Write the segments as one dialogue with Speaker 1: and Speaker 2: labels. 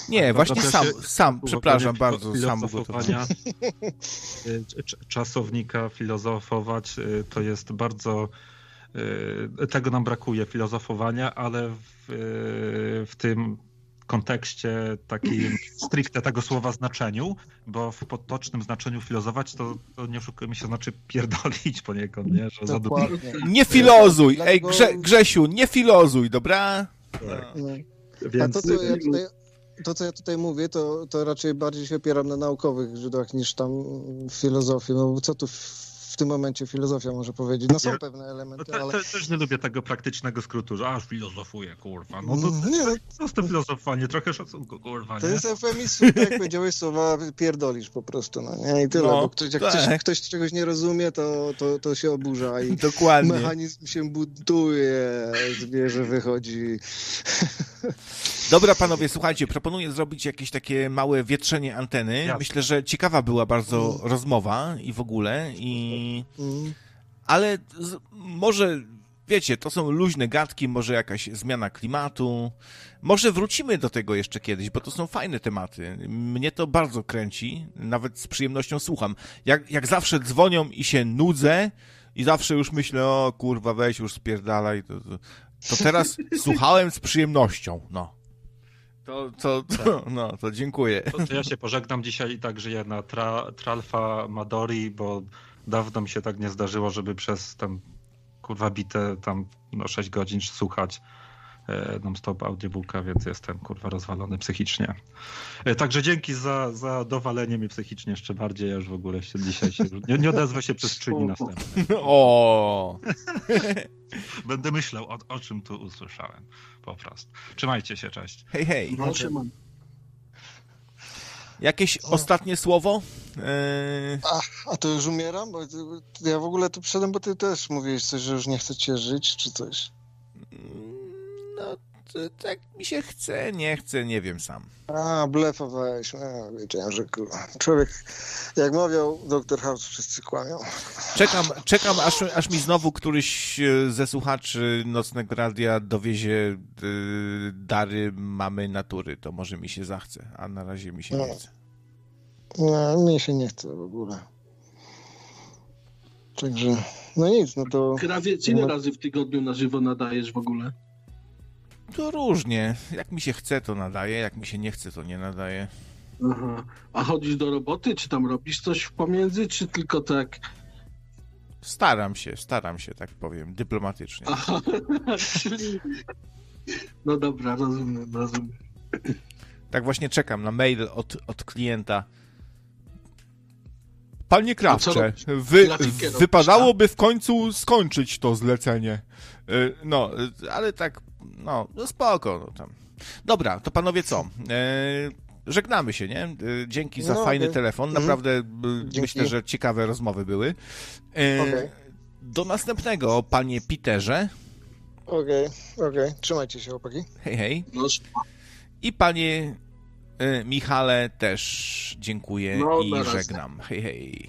Speaker 1: Nie, właśnie
Speaker 2: Natomiast
Speaker 1: sam, przepraszam bardzo, sam
Speaker 2: filozofowania, czasownika filozofować, to jest bardzo... Tego nam brakuje, filozofowania, ale w tym kontekście takim stricte tego słowa znaczeniu, bo w potocznym znaczeniu filozować to nie oszukujmy się, znaczy pierdolić poniekąd, nie? Że za dużo.
Speaker 1: Nie filozuj! Ej, Grzesiu, nie filozuj, dobra?
Speaker 3: No.
Speaker 2: Więc...
Speaker 3: A to, co ja tutaj mówię, to raczej bardziej się opieram na naukowych źródłach niż tam filozofii. No co tu w tym momencie filozofia może powiedzieć? No są pewne elementy, ale...
Speaker 2: Też nie lubię tego praktycznego skrótu, że aż filozofuję, kurwa. No to jest to filozofowanie, trochę szacunku, kurwa, nie?
Speaker 3: To jest eufemizm, tak jak powiedziałeś, słowa pierdolisz po prostu, no nie? I tyle, bo ktoś czegoś nie rozumie, to się oburza i
Speaker 1: dokładnie.
Speaker 3: Mechanizm się buduje, zwierzę wychodzi...
Speaker 1: Dobra, panowie, słuchajcie, proponuję zrobić jakieś takie małe wietrzenie anteny. Jasne. Myślę, że ciekawa była bardzo rozmowa i w ogóle, ale może, wiecie, to są luźne gadki, może jakaś zmiana klimatu, może wrócimy do tego jeszcze kiedyś, bo to są fajne tematy. Mnie to bardzo kręci, nawet z przyjemnością słucham. Jak zawsze dzwonią i się nudzę i zawsze już myślę, o kurwa, weź już spierdalaj, to teraz słuchałem z przyjemnością, no. To dziękuję.
Speaker 2: To ja się pożegnam dzisiaj i tak żyję na Tralfa Madori, bo dawno mi się tak nie zdarzyło, żeby przez tam kurwa bite tam 6 godzin słuchać non-stop audiobooka, więc jestem kurwa rozwalony psychicznie. Także dzięki za dowalenie mnie psychicznie jeszcze bardziej, ja już w ogóle dzisiaj nie odezwę się przez 3 dni następne.
Speaker 1: O.
Speaker 2: Będę myślał o czym tu usłyszałem. Po prostu. Trzymajcie się, cześć.
Speaker 1: Hej.
Speaker 4: No, trzymam.
Speaker 1: Jakieś ostatnie słowo?
Speaker 3: A to już umieram? Bo ja w ogóle tu przyszedłem, bo ty też mówiłeś coś, że już nie chcecie żyć, czy coś.
Speaker 1: No, tak mi się chce, nie chce, nie wiem sam.
Speaker 3: Blefowałeś. Wiedziałem, że człowiek, jak mawiał Dr. House, wszyscy kłamią.
Speaker 1: Czekam aż mi znowu któryś ze słuchaczy Nocnego Radia dowiezie dary mamy natury. To może mi się zachce, a na razie mi się nie chce.
Speaker 3: No, mnie się nie chce w ogóle. Także, no nic, no to...
Speaker 4: Krawiec, ile razy w tygodniu na żywo nadajesz w ogóle?
Speaker 1: To różnie. Jak mi się chce, to nadaję, jak mi się nie chce, to nie nadaję.
Speaker 4: Aha. A chodzisz do roboty, czy tam robisz coś w pomiędzy, czy tylko tak?
Speaker 1: Staram się, tak powiem, dyplomatycznie.
Speaker 4: Aha, czyli... No dobra, rozumiem.
Speaker 1: Tak właśnie czekam na mail od klienta. Panie Krawcze, wypadałoby w końcu skończyć to zlecenie. No, ale tak, no spoko. No tam. Dobra, to panowie co? Żegnamy się, nie? Dzięki za fajny telefon. Naprawdę myślę, że ciekawe rozmowy były. Do następnego, panie Peterze.
Speaker 3: Okej. Trzymajcie się, chłopaki.
Speaker 1: Hej. I panie Michale też dziękuję i żegnam. Hej.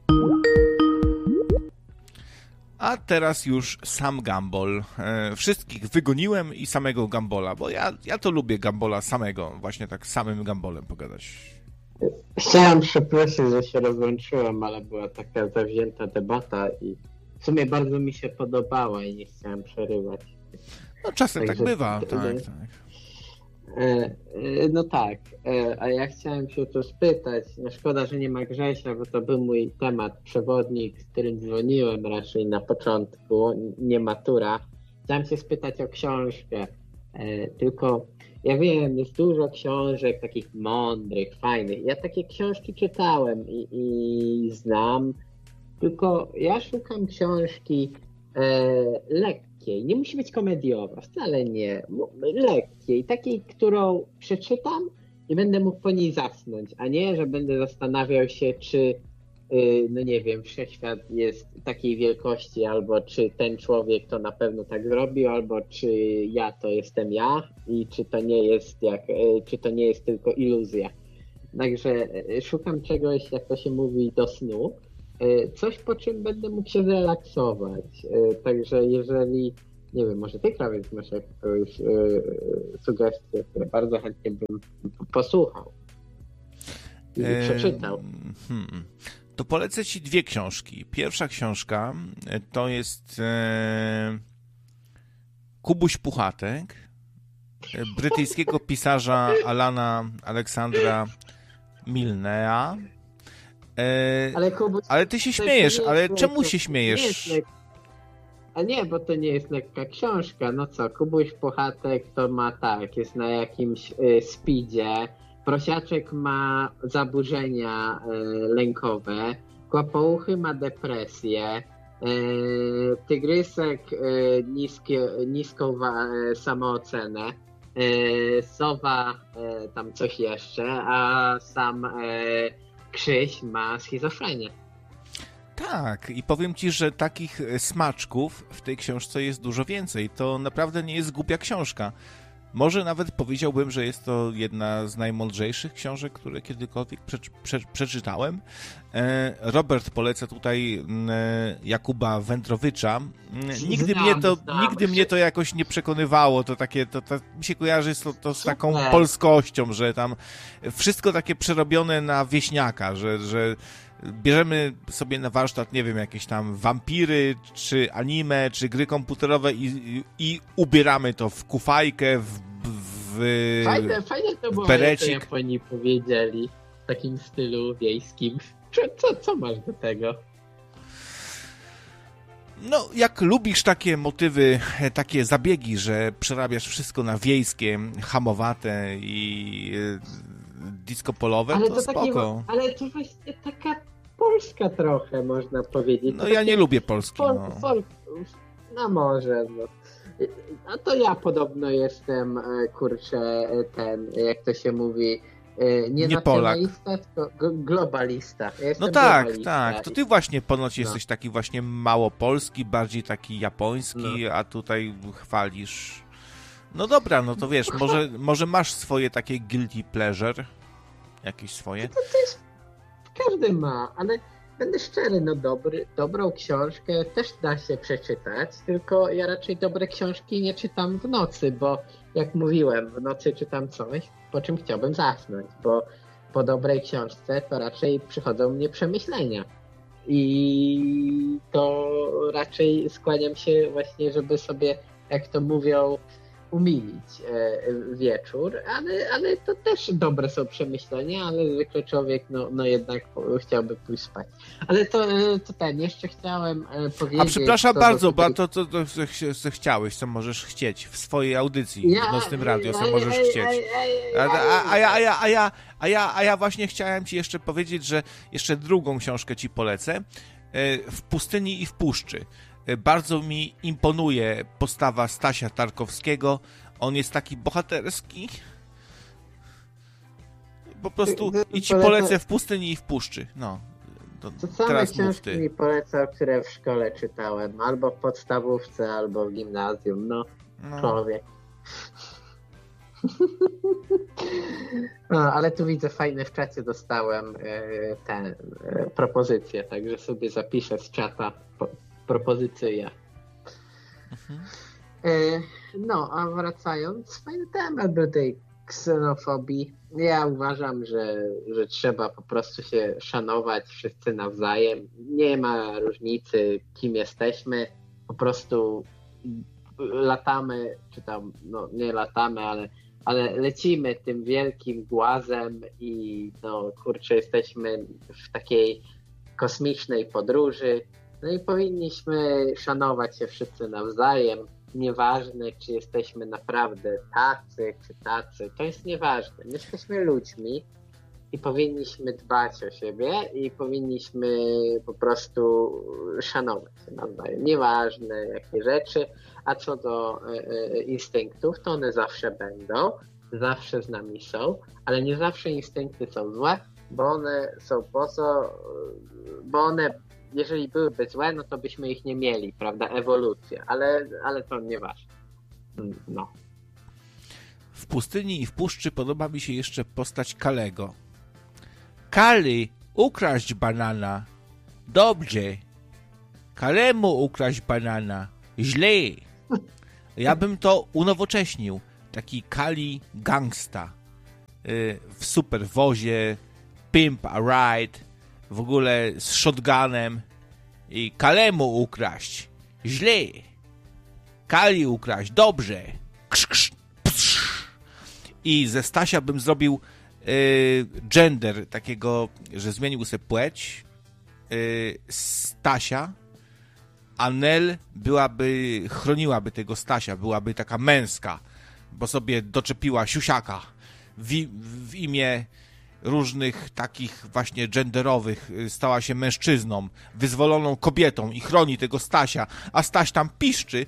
Speaker 1: A teraz już sam Gumball. Wszystkich wygoniłem i samego Gumbola, bo ja to lubię Gumbola samego, właśnie tak samym Gumbolem pogadać.
Speaker 5: Chciałem przeprosić, że się rozłączyłem, ale była taka zawzięta debata i w sumie bardzo mi się podobała i nie chciałem przerywać.
Speaker 1: No czasem tak bywa, tak.
Speaker 5: No tak, a ja chciałem się tu spytać, no szkoda, że nie ma Grzesia, bo to był mój temat, przewodnik, z którym dzwoniłem raczej na początku, nie matura. Chciałem się spytać o książkę, tylko ja wiem, jest dużo książek takich mądrych, fajnych. Ja takie książki czytałem i znam, tylko ja szukam książki lekkiej. Nie musi być komediowa, wcale nie. Lekkiej, takiej, którą przeczytam i będę mógł po niej zasnąć, a nie, że będę zastanawiał się, czy no nie wiem, wszechświat jest takiej wielkości, albo czy ten człowiek to na pewno tak zrobił, albo czy ja to jestem ja i czy to nie jest tylko iluzja. Także szukam czegoś, jak to się mówi, do snu. Coś, po czym będę mógł się zrelaksować. Także jeżeli, Nie wiem, może ty, Krawiec, masz jakąś sugestię, które bardzo chętnie bym posłuchał i przeczytał.
Speaker 1: To polecę ci 2 książki. Pierwsza książka to jest Kubuś Puchatek brytyjskiego pisarza Alana Aleksandra Milnea. Ale ty się śmiejesz, ale czemu się śmiejesz?
Speaker 5: A nie, bo to nie jest lekka książka. No co, Kubuś Puchatek to ma tak, jest na jakimś speedzie. Prosiaczek ma zaburzenia lękowe. Kłapouchy ma depresję. Tygrysek niską samoocenę. Sowa tam coś jeszcze, a sam Krzyś ma schizofrenię.
Speaker 1: Tak, i powiem ci, że takich smaczków w tej książce jest dużo więcej. To naprawdę nie jest głupia książka. Może nawet powiedziałbym, że jest to jedna z najmądrzejszych książek, które kiedykolwiek przeczytałem. Robert poleca tutaj Jakuba Wędrowicza. Nigdy mnie to jakoś nie przekonywało. To mi się kojarzy to z taką polskością, że tam wszystko takie przerobione na wieśniaka, że bierzemy sobie na warsztat, nie wiem, jakieś tam wampiry, czy anime, czy gry komputerowe i ubieramy to w kufajkę,
Speaker 5: Fajne to było,
Speaker 1: berecik.
Speaker 5: jak oni powiedzieli w takim stylu wiejskim. Co masz do tego?
Speaker 1: No, jak lubisz takie motywy, takie zabiegi, że przerabiasz wszystko na wiejskie, hamowate i disco-polowe,
Speaker 5: ale
Speaker 1: to spoko.
Speaker 5: Ale to właśnie taka polska trochę, można powiedzieć.
Speaker 1: No ja nie lubię Polski.
Speaker 5: No może, no. A to ja podobno jestem, jak to się mówi, nie nacjonalista, tylko globalista. Ja
Speaker 1: no tak. To ty właśnie ponoć jesteś taki właśnie mało polski, bardziej taki japoński, a tutaj chwalisz. No dobra, no to wiesz, może masz swoje takie guilty pleasure, jakieś swoje?
Speaker 5: To jest, każdy ma, ale będę szczery, no dobrą książkę też da się przeczytać, tylko ja raczej dobre książki nie czytam w nocy, bo jak mówiłem, w nocy czytam coś, po czym chciałbym zasnąć, bo po dobrej książce to raczej przychodzą mnie przemyślenia i to raczej skłaniam się właśnie, żeby sobie, jak to mówią, umilić wieczór, ale to też dobre są przemyślenia, ale zwykle człowiek no jednak chciałby pójść spać. Ale to jeszcze chciałem powiedzieć...
Speaker 1: A przepraszam bardzo, bo to co chciałeś, co możesz chcieć w swojej audycji w Nocnym Radio, co możesz chcieć. A ja właśnie chciałem ci jeszcze powiedzieć, że jeszcze drugą książkę ci polecę. W pustyni i w puszczy. Bardzo mi imponuje postawa Stasia Tarkowskiego. On jest taki bohaterski. Po prostu i ci polecę w pustyni i w puszczy. No.
Speaker 5: To same książki mi polecał, które w szkole czytałem. Albo w podstawówce, albo w gimnazjum. No. Człowiek. No, ale tu widzę, fajne w czacie dostałem tę propozycję, także sobie zapiszę z czata propozycję. No, a wracając, fajny temat do tej ksenofobii. Ja uważam, że trzeba po prostu się szanować wszyscy nawzajem. Nie ma różnicy, kim jesteśmy. Po prostu latamy, czy tam, no nie latamy, ale lecimy tym wielkim głazem i no kurczę, jesteśmy w takiej kosmicznej podróży. No i powinniśmy szanować się wszyscy nawzajem. Nieważne, czy jesteśmy naprawdę tacy, czy tacy. To jest nieważne. My jesteśmy ludźmi i powinniśmy dbać o siebie i powinniśmy po prostu szanować się nawzajem. Nieważne, jakie rzeczy. A co do instynktów, to one zawsze będą. Zawsze z nami są. Ale nie zawsze instynkty są złe, bo one są bo one jeżeli byłyby złe, no to byśmy ich nie mieli, prawda? Ewolucja, ale to nieważne. No.
Speaker 1: W pustyni i w puszczy podoba mi się jeszcze postać Kalego. Kali, ukraść banana. Dobrze. Kalemu ukraść banana. Źle. Ja bym to unowocześnił. Taki Kali Gangsta w superwozie, Pimp a Ride, w ogóle z shotgunem i Kalemu ukraść. Źle. Kali ukraść. Dobrze. Ksz, ksz, psz. I ze Stasia bym zrobił gender takiego, że zmienił sobie płeć. Stasia. A Nel chroniłaby tego Stasia, byłaby taka męska, bo sobie doczepiła siusiaka w imię różnych takich właśnie genderowych, stała się mężczyzną, wyzwoloną kobietą i chroni tego Stasia, a Staś tam piszczy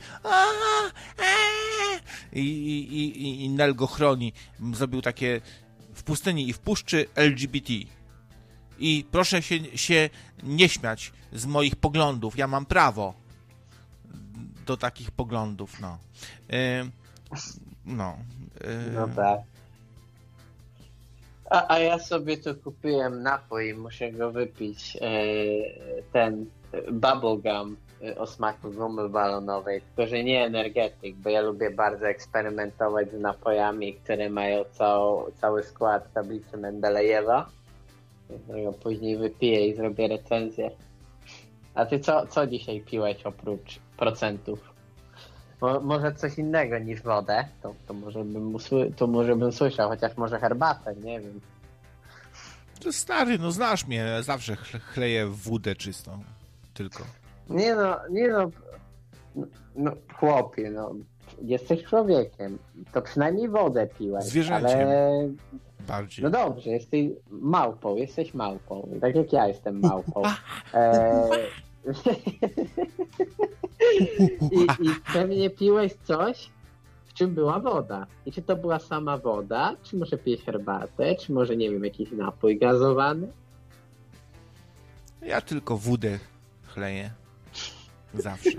Speaker 1: i Nel go chroni. Zrobił takie w pustyni i w puszczy LGBT. I proszę się nie śmiać z moich poglądów. Ja mam prawo do takich poglądów, no.
Speaker 5: No tak. A ja sobie tu kupiłem napój, muszę go wypić. Ten bubblegum o smaku gumy balonowej, tylko że nie energetyk, bo ja lubię bardzo eksperymentować z napojami, które mają cały skład tablicy Mendelejewa. Ja później wypiję i zrobię recenzję. A ty co dzisiaj piłeś oprócz procentów? Może coś innego niż wodę? To może bym słyszał, chociaż może herbatę, nie wiem.
Speaker 1: To stary, no znasz mnie, zawsze chleję wódę czystą, tylko.
Speaker 5: Nie no, chłopie, no, jesteś człowiekiem, to przynajmniej wodę piłeś.
Speaker 1: Zwierzęciem.
Speaker 5: Ale...
Speaker 1: Bardziej.
Speaker 5: No dobrze, jesteś małpą, tak jak ja jestem małpą. I pewnie piłeś coś, w czym była woda. I czy to była sama woda, czy może pijesz herbatę, czy może, nie wiem, jakiś napój gazowany?
Speaker 1: Ja tylko wódę chleję. Zawsze.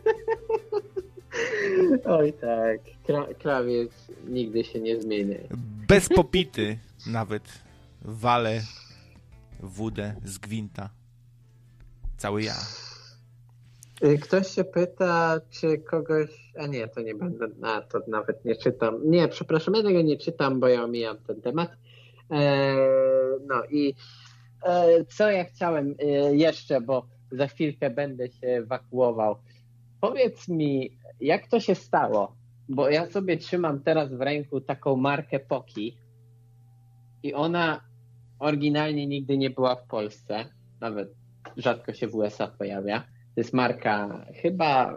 Speaker 5: Oj tak, krawiec nigdy się nie zmienia.
Speaker 1: Bez popity nawet walę wódę z gwinta. Cały ja.
Speaker 5: Ktoś się pyta, czy kogoś... A nie, to nie będę... to nawet nie czytam. Nie, przepraszam, ja tego nie czytam, bo ja omijam ten temat. No i co ja chciałem jeszcze, bo za chwilkę będę się ewakuował. Powiedz mi, jak to się stało? Bo ja sobie trzymam teraz w ręku taką markę Poki i ona oryginalnie nigdy nie była w Polsce. Nawet rzadko się w USA pojawia. To jest marka chyba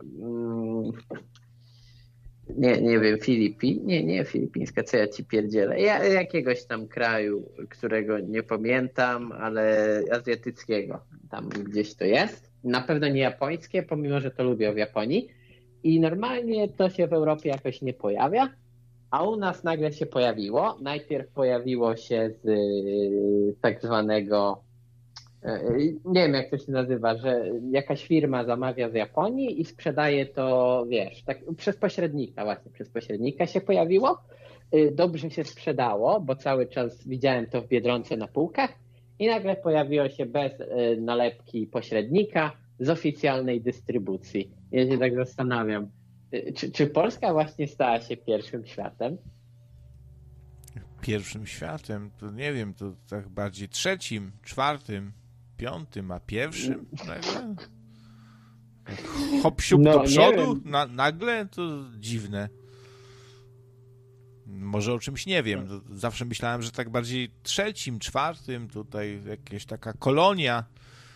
Speaker 5: nie wiem, nie filipińska, co ja ci pierdzielę. Jakiegoś tam kraju, którego nie pamiętam, ale azjatyckiego. Tam gdzieś to jest. Na pewno nie japońskie, pomimo że to lubię w Japonii. I normalnie to się w Europie jakoś nie pojawia, a u nas nagle się pojawiło. Najpierw pojawiło się z tak zwanego, nie wiem jak to się nazywa, że jakaś firma zamawia z Japonii i sprzedaje to, wiesz, tak przez pośrednika się pojawiło. Dobrze się sprzedało, bo cały czas widziałem to w Biedronce na półkach i nagle pojawiło się bez nalepki pośrednika z oficjalnej dystrybucji. Ja się tak zastanawiam, czy Polska właśnie stała się pierwszym światem?
Speaker 1: Pierwszym światem? To nie wiem, to tak bardziej trzecim, czwartym, piątym, a pierwszym nagle? Hop siup do przodu? Nagle? To dziwne. Może o czymś nie wiem. Zawsze myślałem, że tak bardziej trzecim, czwartym, tutaj jakaś taka kolonia.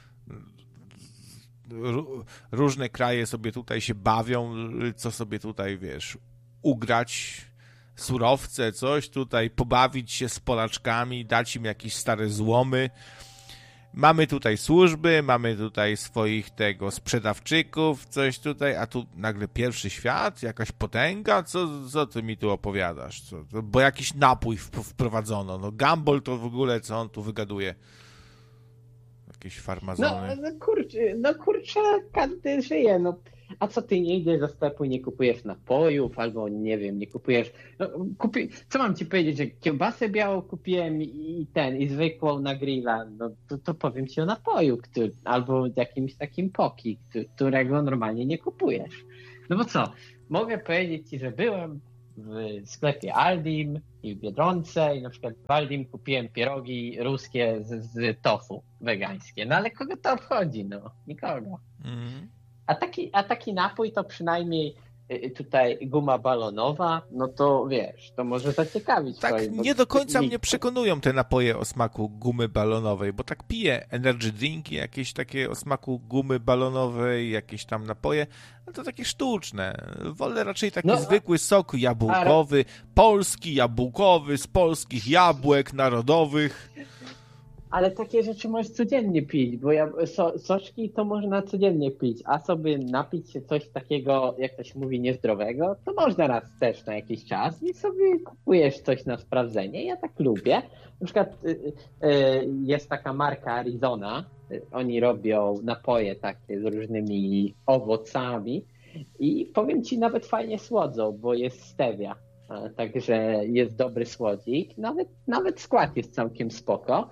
Speaker 1: Różne kraje sobie tutaj się bawią, co sobie tutaj, wiesz, ugrać surowce, coś tutaj, pobawić się z Polaczkami, dać im jakieś stare złomy. Mamy tutaj służby, mamy tutaj swoich sprzedawczyków, coś tutaj, a tu nagle pierwszy świat, jakaś potęga, co ty mi tu opowiadasz? Bo jakiś napój wprowadzono, no Gumball to w ogóle, co on tu wygaduje? Jakieś farmazony.
Speaker 5: No kurczę, każdy żyje, no. A co ty nie idziesz do sklepu i nie kupujesz napojów, albo nie wiem, nie kupujesz... No, co mam ci powiedzieć, że kiełbasę białą kupiłem i zwykłą na grilla, no to powiem ci o napoju, albo jakimś takim Poki, którego normalnie nie kupujesz. No bo co? mogę powiedzieć ci, że byłem w sklepie Aldim i w Biedronce i na przykład w Aldim kupiłem pierogi ruskie z tofu wegańskie. No ale kogo to obchodzi? No, nikogo. A taki napój to przynajmniej tutaj guma balonowa, no to wiesz, to może zaciekawić.
Speaker 1: Tak, nie do końca mnie przekonują te napoje o smaku gumy balonowej, bo tak piję energy drinki, jakieś takie o smaku gumy balonowej, jakieś tam napoje, no to takie sztuczne. Wolę raczej taki zwykły sok jabłkowy, polski jabłkowy, z polskich jabłek narodowych.
Speaker 5: Ale takie rzeczy możesz codziennie pić, bo soczki to można codziennie pić, a sobie napić się coś takiego, jak to się mówi, niezdrowego, to można raz też na jakiś czas i sobie kupujesz coś na sprawdzenie. Ja tak lubię. Na przykład jest taka marka Arizona, oni robią napoje takie z różnymi owocami i powiem ci, nawet fajnie słodzą, bo jest stevia, także jest dobry słodzik, nawet skład jest całkiem spoko.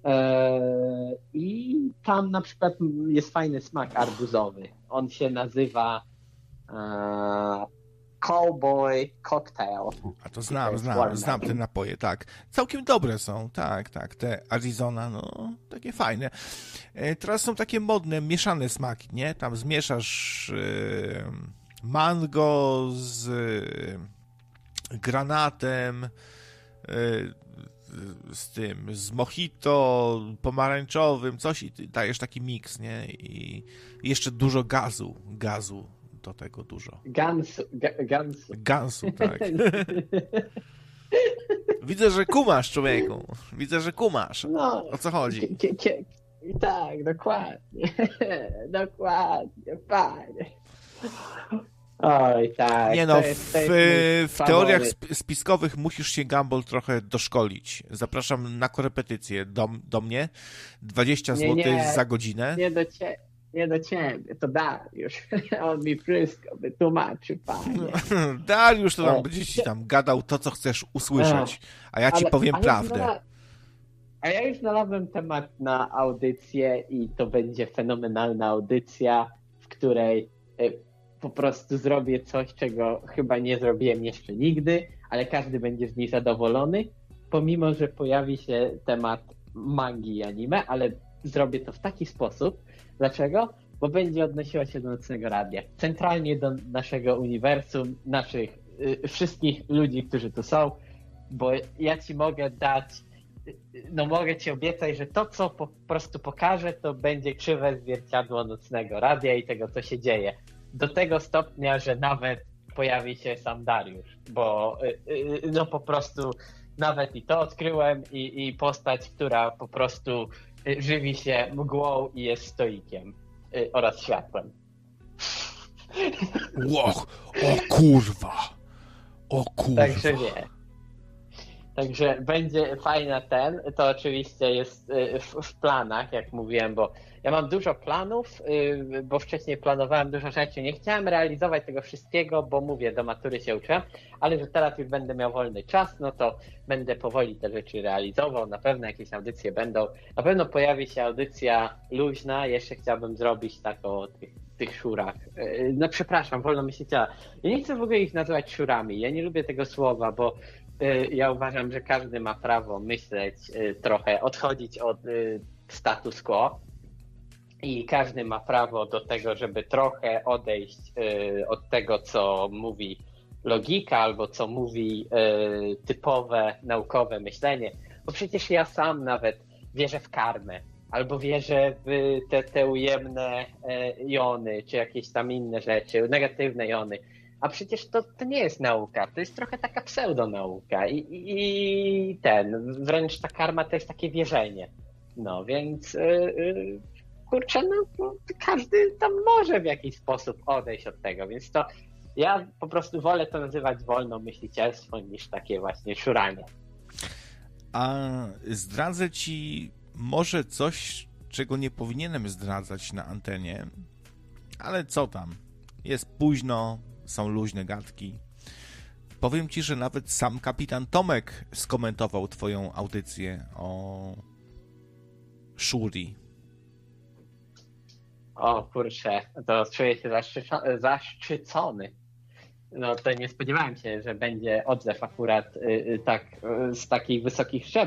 Speaker 5: I tam na przykład jest fajny smak arbuzowy. On się nazywa Cowboy Cocktail.
Speaker 1: A to znam te napoje, tak. Całkiem dobre są, tak. Te Arizona, no, takie fajne. Teraz są takie modne, mieszane smaki, nie? Tam zmieszasz mango z granatem, z mojito pomarańczowym, coś i dajesz taki miks, nie? I jeszcze dużo gazu do tego dużo. Gansu, tak. Widzę, że kumasz, człowieku. Widzę, że kumasz.
Speaker 5: No,
Speaker 1: o co chodzi?
Speaker 5: Tak, dokładnie. Dokładnie, panie. Oj, tak.
Speaker 1: Nie no, w teoriach spiskowych musisz się, Gumball, trochę doszkolić. Zapraszam na korepetycję do mnie. 20 zł za godzinę.
Speaker 5: Nie do ciebie, to Dariusz. On mi wszystko wytłumaczy, panie.
Speaker 1: Dariusz to tam będzie ci tam gadał to, co chcesz usłyszeć, a ja ci powiem prawdę.
Speaker 5: A ja już znalazłem temat na audycję i to będzie fenomenalna audycja, w której po prostu zrobię coś, czego chyba nie zrobiłem jeszcze nigdy, ale każdy będzie z niej zadowolony, pomimo że pojawi się temat mangi i anime, ale zrobię to w taki sposób. Dlaczego? Bo będzie odnosiła się do Nocnego Radia. Centralnie do naszego uniwersum, naszych wszystkich ludzi, którzy tu są, bo ja ci mogę dać, mogę ci obiecać, że to, co po prostu pokażę, to będzie krzywe zwierciadło Nocnego Radia i tego, co się dzieje. Do tego stopnia, że nawet pojawi się sam Dariusz, bo po prostu nawet i to odkryłem i postać, która po prostu żywi się mgłą i jest stoikiem oraz światłem.
Speaker 1: O kurwa!
Speaker 5: Także nie. Także będzie fajna to oczywiście jest w planach, jak mówiłem, bo ja mam dużo planów, bo wcześniej planowałem dużo rzeczy. Nie chciałem realizować tego wszystkiego, bo mówię, do matury się uczyłem, ale że teraz już będę miał wolny czas, no to będę powoli te rzeczy realizował. Na pewno jakieś audycje będą. Na pewno pojawi się audycja luźna. Jeszcze chciałbym zrobić tak o tych szurach. No przepraszam, wolno myśleć, ja nie chcę w ogóle ich nazywać szurami. Ja nie lubię tego słowa, bo ja uważam, że każdy ma prawo myśleć trochę, odchodzić od status quo i każdy ma prawo do tego, żeby trochę odejść od tego, co mówi logika albo co mówi typowe naukowe myślenie, bo przecież ja sam nawet wierzę w karmę albo wierzę w te ujemne jony czy jakieś tam inne rzeczy, negatywne jony. A przecież to nie jest nauka, to jest trochę taka pseudonauka i wręcz ta karma to jest takie wierzenie. No więc kurczę, no każdy tam może w jakiś sposób odejść od tego, więc to ja po prostu wolę to nazywać wolną myślicielstwem niż takie właśnie szuranie.
Speaker 1: A zdradzę ci może coś, czego nie powinienem zdradzać na antenie, ale co tam, jest późno, są luźne gadki. Powiem ci, że nawet sam kapitan Tomek skomentował twoją audycję o Shuri.
Speaker 5: O kurczę, to czuję się zaszczycony. No to nie spodziewałem się, że będzie odzew akurat tak z takich wysokich szczebli.